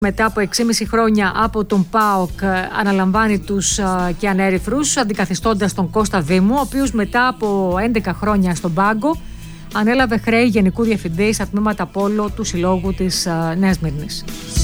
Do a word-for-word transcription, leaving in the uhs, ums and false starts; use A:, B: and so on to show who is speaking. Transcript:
A: Μετά από έξι και μισό χρόνια από τον ΠΑΟΚ αναλαμβάνει τους και ανέρυφρους, αντικαθιστώντας τον Κώστα Δήμου, ο οποίος μετά από έντεκα χρόνια στον πάγκο ανέλαβε χρέη γενικού διευθυντή στα τμήματα Πόλο του Συλλόγου της Νέας Μύρνης.